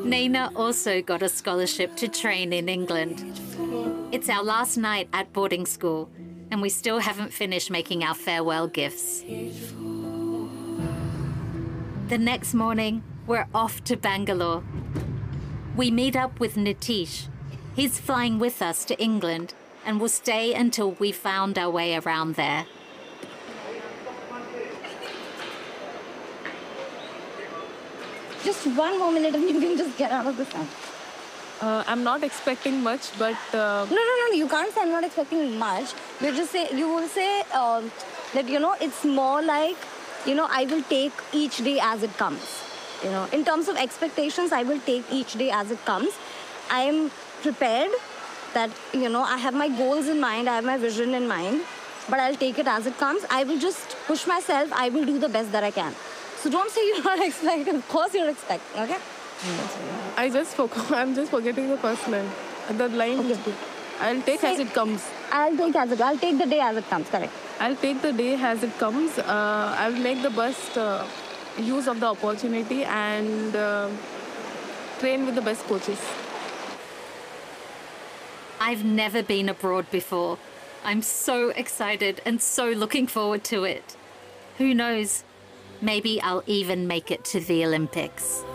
Naina also got a scholarship to train in England. It's our last night at boarding school, and we still haven't finished making our farewell gifts. The next morning, we're off to Bangalore. We meet up with Nitish. He's flying with us to England and will stay until we found our way around there. Just one more minute and you can just get out of the sun. I'm not expecting much, but... No, you can't say I'm not expecting much. You will say that, it's more like, I will take each day as it comes. In terms of expectations, I will take each day as it comes. I am prepared that, I have my goals in mind, I have my vision in mind, but I'll take it as it comes. I will just push myself, I will do the best that I can. So don't say you're not expecting. Of course you're expecting, okay? I'm just forgetting the first line. The line is good. I'll take as it comes. I'll take the day as it comes, correct. I'll take the day as it comes. I'll make the best use of the opportunity and train with the best coaches. I've never been abroad before. I'm so excited and so looking forward to it. Who knows? Maybe I'll even make it to the Olympics.